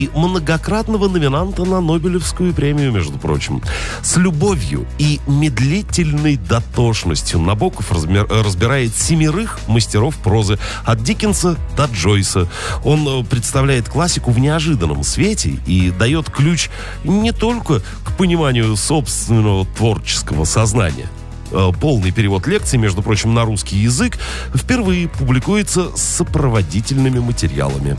и многократного номинанта на Нобелевскую премию, между прочим. С любовью и медлительной дотошностью Набоков разбирает 7 мастеров прозы, от Диккенса до Джойса. Он представляет классику в неожиданном свете и дает ключ не только к пониманию собственного творческого сознания. Полный перевод лекций, между прочим, на русский язык впервые публикуется с сопроводительными материалами.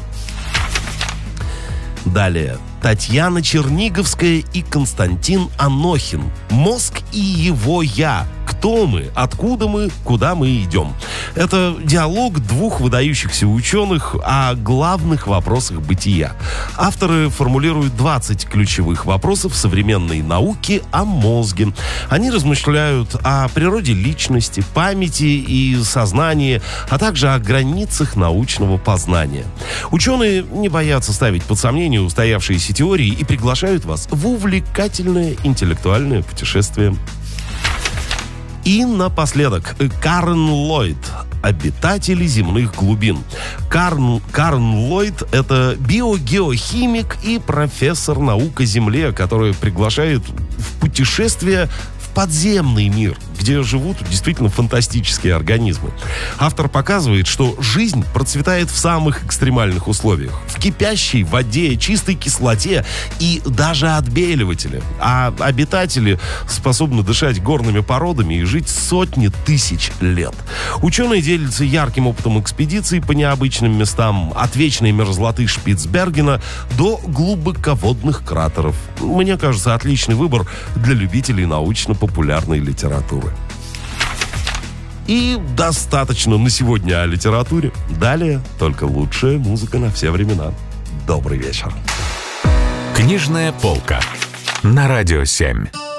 Далее. Татьяна Черниговская и Константин Анохин. «Мозг и его я». Кто мы, откуда мы, куда мы идем. Это диалог 2 выдающихся ученых о главных вопросах бытия. Авторы формулируют 20 ключевых вопросов современной науки о мозге. Они размышляют о природе личности, памяти и сознании, а также о границах научного познания. Ученые не боятся ставить под сомнение устоявшиеся теории и приглашают вас в увлекательное интеллектуальное путешествие. И напоследок Карен Ллойд. «Обитатели земных глубин». Карен Ллойд – это биогеохимик и профессор наук о Земле, который приглашает в путешествие в подземный мир, где живут действительно фантастические организмы. Автор показывает, что жизнь процветает в самых экстремальных условиях. В кипящей воде, чистой кислоте и даже отбеливателе. А обитатели способны дышать горными породами и жить сотни тысяч лет. Ученые делятся ярким опытом экспедиций по необычным местам, от вечной мерзлоты Шпицбергена до глубоководных кратеров. Мне кажется, отличный выбор для любителей научно-популярной литературы. И достаточно на сегодня о литературе. Далее только лучшая музыка на все времена. Добрый вечер. Книжная полка на Радио 7.